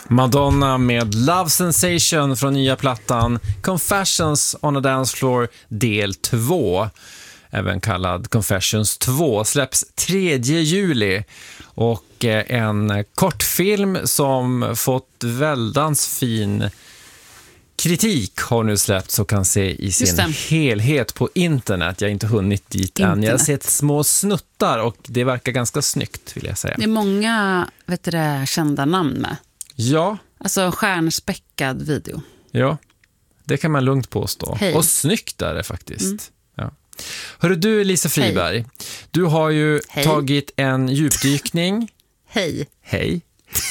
Madonna med Love Sensation från nya plattan Confessions on a Dance Floor del 2, även kallad Confessions 2, släpps 3 juli. Och en kortfilm som fått väldans fin kritik har nu släppts och kan se i sin helhet på internet. Jag har inte hunnit dit än. Jag har sett små snuttar och det verkar ganska snyggt, vill jag säga. Det är många kända namn med. Ja. Alltså stjärnspäckad video. Ja, det kan man lugnt påstå. Hej. Och snyggt är det faktiskt. Ja. Hörru du, Lisa Friberg, du har ju tagit en djupdykning. Hej.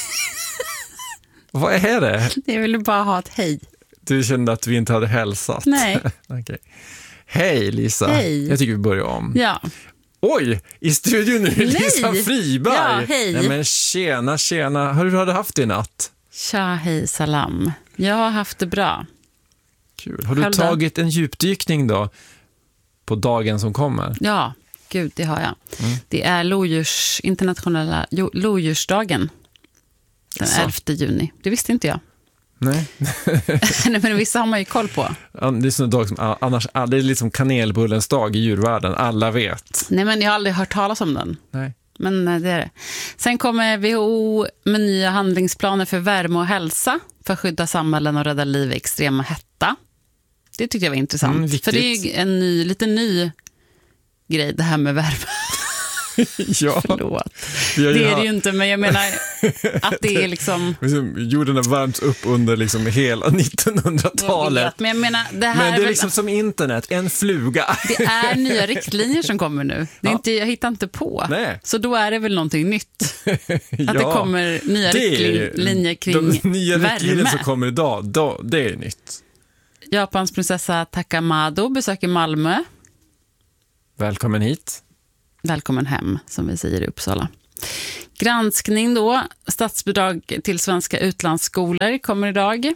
Vad är det? Jag ville bara ha ett hej. Du kände att vi inte hade hälsat. Nej. Okay. Hej Lisa. Hej. Jag tycker vi börjar om. Ja. Oj, i studion nu Lisa Friberg. Ja, hej. Nej, men tjena. Hur har du haft det i natt? Tja, hej, salam. Jag har haft det bra. Kul. Har du tagit en djupdykning då på dagen som kommer? Ja, gud, det har jag. Det är internationella lodjursdagen den 11 juni. Det visste inte jag. Nej. Nej, men vissa har man ju koll på. Det är sån dag som annars, det är liksom kanelbullens dag i djurvärlden. Alla vet. Nej, men jag har aldrig hört talas om den. Nej. Men det är det. Sen kommer WHO med nya handlingsplaner för värme och hälsa för att skydda samhällen och rädda liv i extrema hetta. Det tyckte jag var intressant. För det är ju en lite ny grej, det här med värme. Ja. Förlåt. Det är det ju inte, men jag menar att det är liksom... Jorden har värmts upp under liksom hela 1900-talet. Men jag menar, det här men det är liksom som internet, en fluga. Det är nya riktlinjer som kommer nu. Det är inte, jag hittar inte på. Nej. Så då är det väl någonting nytt. Att det kommer nya riktlinjer kring de nya riktlinjer värme. som kommer idag, det är nytt. Japans prinsessa Takamado besöker Malmö. Välkommen hit. Välkommen hem, som vi säger i Uppsala. Granskning då. Statsbidrag till svenska utlandsskolor kommer idag.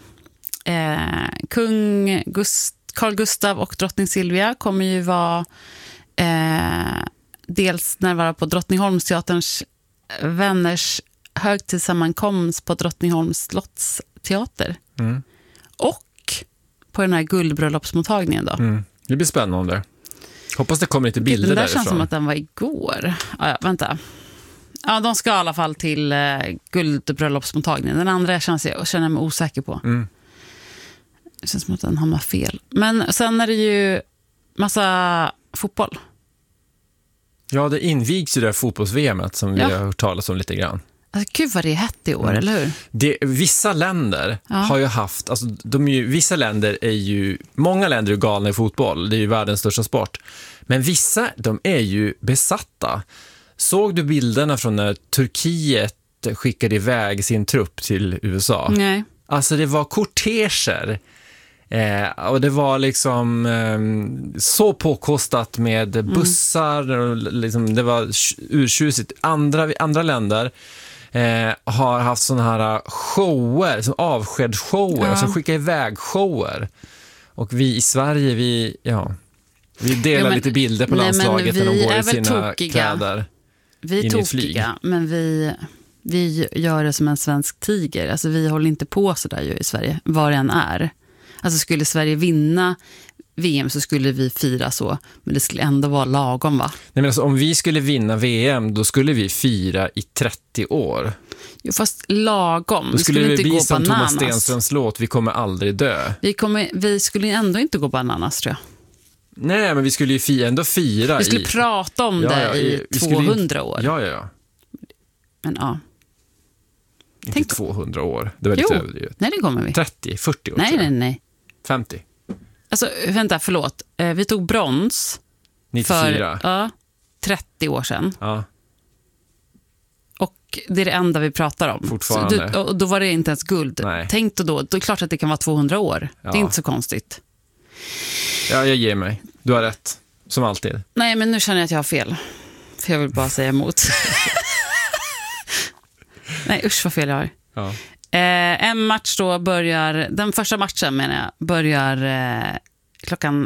Kung Carl Gustaf och drottning Silvia kommer ju vara dels närvara på Drottningholmsteaterns vänners högtidssammankomst på Drottningholms slottsteater. Och på den här guldbröllopsmottagningen då. Det blir spännande. Hoppas det kommer lite bilder därifrån. Den där känns som att den var igår. Ja, vänta. Ja, de ska i alla fall till guldbröllopsmottagningen. Den andra känner mig osäker på. Det känns som att den hamnar fel. Men sen är det ju massa fotboll. Ja, det invigs ju det där fotbolls-VMet som vi har hört talas om lite grann. Alltså, gud vad det är hett i år, eller hur? Vissa länder har ju haft, alltså vissa länder är ju, många länder är galna i fotboll, det är ju världens största sport. Men vissa, de är ju besatta. Såg du bilderna från när Turkiet skickade iväg sin trupp till USA? Nej. Alltså det var korteger. Och det var liksom så påkostat med bussar och liksom, det var urtjusigt. Andra länder har haft såna här shower, som avskedsshower, alltså skicka iväg shower. Och vi i Sverige, vi delar lite bilder på landslaget när de går i sina kläder. Vi är tokiga, men vi gör det som en svensk tiger. Alltså vi håller inte på så där ju i Sverige, var det än är. Alltså skulle Sverige vinna VM så skulle vi fira så, men det skulle ändå vara lagom, va? Nej, men alltså, om vi skulle vinna VM, då skulle vi fira i 30 år. Jo, fast lagom. Då skulle vi det inte bli gå som bananas. Thomas Stenströms låt, vi kommer aldrig dö. Vi skulle ändå inte gå bananas, tror jag. Nej, men vi skulle ju ändå fira. Vi skulle prata om det i 200 år. Ja. Men ja. Inte 200 år. Det var lite överdrivet. Nej, det kommer vi. 30, 40 år. Nej. 50. Alltså, vänta, förlåt. Vi tog brons 94. För 30 år sedan. Ja. Och det är det enda vi pratar om. Fortfarande. Och då var det inte ens guld. Nej. Tänk då är det klart att det kan vara 200 år. Ja. Det är inte så konstigt. Ja, jag ger mig. Du har rätt. Som alltid. Nej, men nu känner jag att jag har fel. För jag vill bara säga emot. Nej, usch vad fel jag har. Ja. En match då börjar, den första matchen menar jag, börjar klockan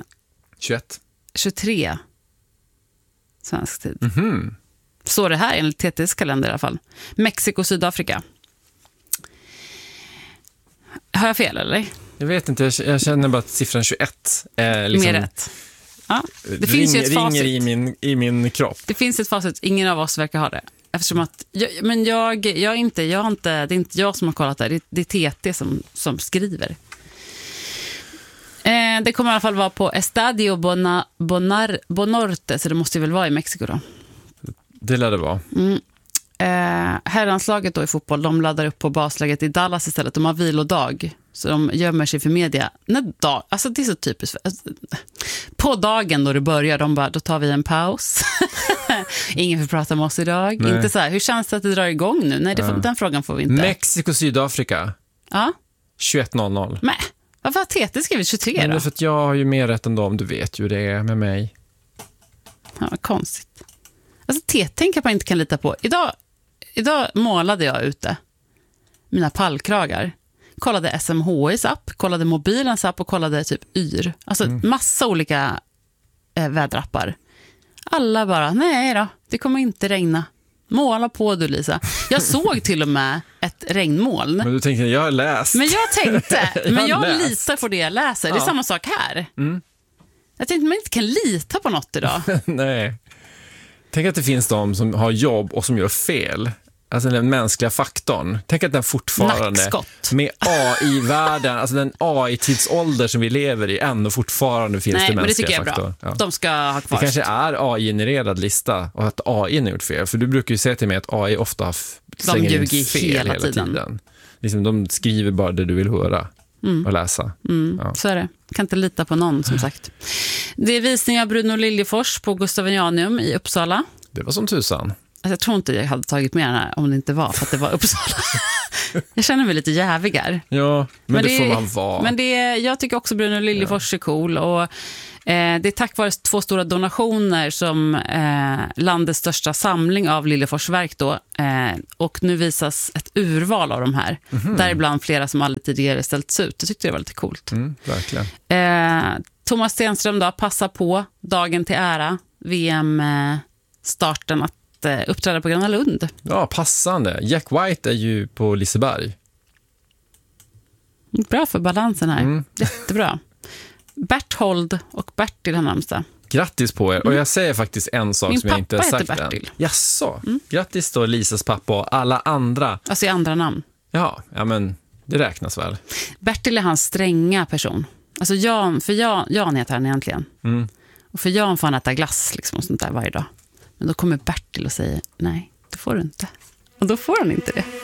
23 svensk tid. Så det här enligt TT:s kalender i alla fall. Mexiko, Sydafrika. Har jag fel eller? Jag vet inte, jag känner bara att siffran 21 är liksom... Mer rätt. Ja, det finns ju ett facit. Ringer i min kropp. Det finns ett facit, ingen av oss verkar ha det. Eftersom att, det är inte jag som har kollat det är TT som skriver. Det kommer i alla fall vara på Estadio Bonorte, så det måste ju väl vara i Mexiko då. Det lär det vara. Herranslaget då i fotboll, de laddar upp på basläget i Dallas istället. De har vilodag, så de gömmer sig för media. Alltså det är så typiskt. På dagen då det börjar, de bara, då tar vi en paus. Ingen får prata med oss idag. Nej. Inte så här, hur känns det att det drar igång nu? Nej, den frågan får vi inte. Mexiko, Sydafrika. Ja. 21:00. Men, varför har TT skrivit 23 då? Men det är för att jag har ju mer rätt än dem, du vet ju det är med mig. Ja, vad konstigt. Alltså TT tänker jag inte kan lita på. Idag målade jag ute mina pallkragar. Kollade SMHIs app, kollade mobilens app och kollade typ Yr. Alltså massa olika väderappar. Alla bara, nej då, det kommer inte regna. Måla på du, Lisa. Jag såg till och med ett regnmoln. Men du tänkte, jag har läst. Men jag litar på det jag läser. Det är samma sak här. Jag tänkte, man inte kan lita på något idag. Nej. Tänk att det finns de som har jobb och som gör fel. Alltså den mänskliga faktorn. Tänk att den fortfarande nackskott. Med AI-världen, alltså den AI-tidsålder som vi lever i, ändå fortfarande finns det mänskliga faktorn. Nej, men det tycker jag är bra. Ja. De ska ha kvar. Det kanske är AI-genererad lista och att AI har gjort fel. För du brukar ju säga till mig att AI ofta slänger in fel hela tiden. Liksom, de skriver bara det du vill höra och läsa. Ja. Så är det. Kan inte lita på någon, som sagt. Det är visning av Bruno Liljefors på Gustavianum i Uppsala. Det var som tusan. Alltså, jag tror inte jag hade tagit med den här om det inte var för att det var Uppsala. Jag känner mig lite jävigar. Ja, men det får man vara. Men jag tycker också Bruno Liljefors är cool. Och det är tack vare 2 stora donationer som landets största samling av Liljefors-verk då. Och nu visas ett urval av de här. Däribland flera som aldrig tidigare ställts ut. Jag tyckte det var lite coolt. Verkligen. Thomas Stenström då passar på dagen till ära VM-starten att uppträda på Gröna Lund. Ja, passande. Jack White är ju på Liseberg. Bra för balansen här. Jättebra. Berthold och Bertil har namnsdag. Grattis på er. Och jag säger faktiskt en sak Min som jag inte har sagt pappa heter Bertil. Jaså. Grattis då Lisas pappa och alla andra. Alltså i andra namn. Ja, men det räknas väl. Bertil är hans stränga person. Alltså Jan heter han egentligen. Och för Jan får han äta glass liksom, och sånt där varje dag. Men då kommer Bertil och säger, nej, det får du inte. Och då får han inte det.